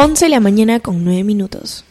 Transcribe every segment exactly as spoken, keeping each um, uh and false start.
once de la mañana con nueve minutos.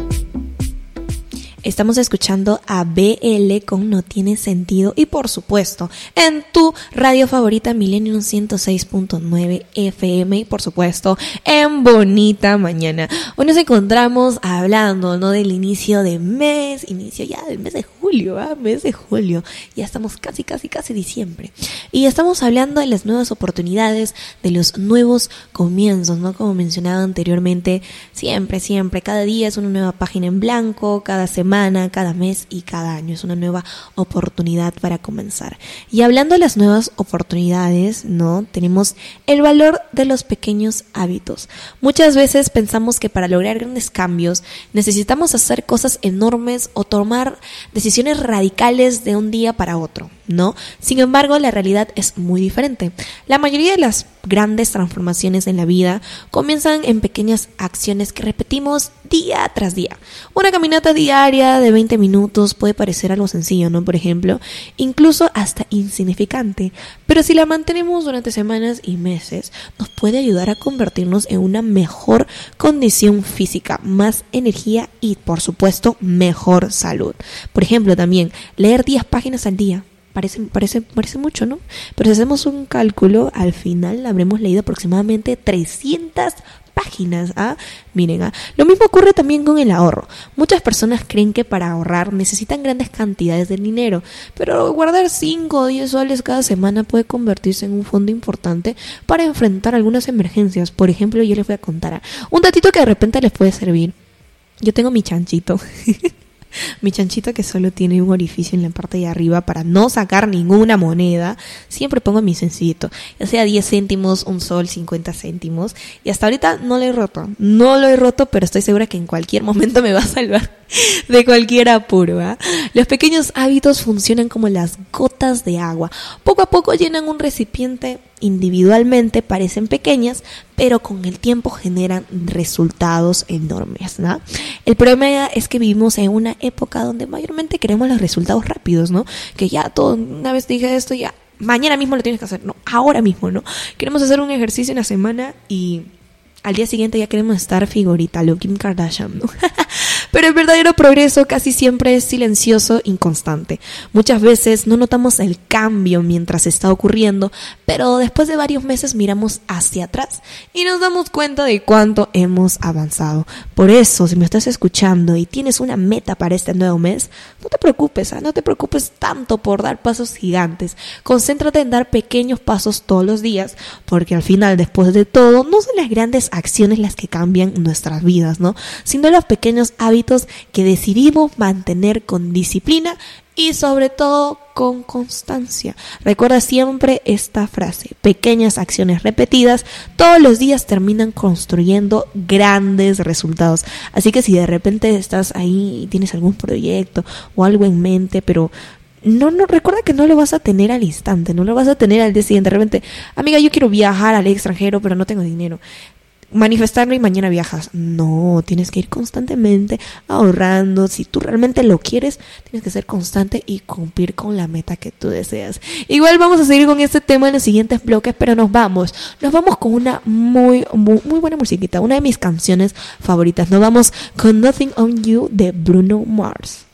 Estamos escuchando a B L con No Tiene Sentido y por supuesto en tu radio favorita Millennium ciento seis punto nueve F M y por supuesto en Bonita Mañana. Hoy nos encontramos hablando, ¿no?, del inicio de mes, inicio ya del mes de julio, ¿ah? mes de julio, ya estamos casi casi casi diciembre y estamos hablando de las nuevas oportunidades, de los nuevos comienzos, ¿no? Como mencionaba anteriormente, siempre, siempre, cada día es una nueva página en blanco, cada semana, cada mes y cada año es una nueva oportunidad para comenzar. Y hablando de las nuevas oportunidades, ¿no?, tenemos el valor de los pequeños hábitos. Muchas veces pensamos que para lograr grandes cambios necesitamos hacer cosas enormes o tomar decisiones radicales de un día para otro, ¿no? Sin embargo, la realidad es muy diferente. La mayoría de las grandes transformaciones en la vida comienzan en pequeñas acciones que repetimos día tras día. Una caminata diaria de veinte minutos puede parecer algo sencillo, ¿no? Por ejemplo, incluso hasta insignificante, pero si la mantenemos durante semanas y meses, nos puede ayudar a convertirnos en una mejor condición física, más energía y, por supuesto, mejor salud. Por ejemplo, también leer diez páginas al día. Parece, parece, parece mucho, ¿no? Pero si hacemos un cálculo, al final habremos leído aproximadamente trescientas páginas, ¿ah? Miren, ¿ah? Lo mismo ocurre también con el ahorro. Muchas personas creen que para ahorrar necesitan grandes cantidades de dinero, pero guardar cinco o diez soles cada semana puede convertirse en un fondo importante para enfrentar algunas emergencias. Por ejemplo, yo les voy a contar ¿ah? un datito que de repente les puede servir. Yo tengo mi chanchito. Mi chanchito que solo tiene un orificio en la parte de arriba para no sacar ninguna moneda. Siempre pongo mi sencillito, ya sea diez céntimos, un sol, cincuenta céntimos. Y hasta ahorita no lo he roto. No lo he roto, pero estoy segura que en cualquier momento me va a salvar de cualquier apuro, ¿eh? Los pequeños hábitos funcionan como las gotas de agua. Poco a poco llenan un recipiente. Individualmente parecen pequeñas, pero con el tiempo generan resultados enormes, ¿no? El problema es que vivimos en una época donde mayormente queremos los resultados rápidos, ¿no? Que ya todo, una vez dije esto, ya mañana mismo lo tienes que hacer, no, ahora mismo, ¿no? Queremos hacer un ejercicio en la semana y al día siguiente ya queremos estar figurita, lo Kim Kardashian, ¿no? Pero el verdadero progreso casi siempre es silencioso y constante. Muchas veces no notamos el cambio mientras está ocurriendo, pero después de varios meses miramos hacia atrás y nos damos cuenta de cuánto hemos avanzado. Por eso, si me estás escuchando y tienes una meta para este nuevo mes, no te preocupes, ¿eh? no te preocupes tanto por dar pasos gigantes. Concéntrate en dar pequeños pasos todos los días, porque al final, después de todo, no son las grandes acciones las que cambian nuestras vidas, ¿no? Sino los pequeños hábitos que decidimos mantener con disciplina y sobre todo con constancia. Recuerda siempre esta frase: pequeñas acciones repetidas todos los días terminan construyendo grandes resultados. Así que si de repente estás ahí y tienes algún proyecto o algo en mente, pero No, no, recuerda que no lo vas a tener al instante, no lo vas a tener al día siguiente. De repente, amiga, yo quiero viajar al extranjero, pero no tengo dinero. Manifestarlo y mañana viajas. No, tienes que ir constantemente ahorrando. Si tú realmente lo quieres, tienes que ser constante y cumplir con la meta que tú deseas. Igual vamos a seguir con este tema en los siguientes bloques, pero nos vamos. Nos vamos con una muy, muy, muy buena musiquita, una de mis canciones favoritas. Nos vamos con Nothing on You de Bruno Mars.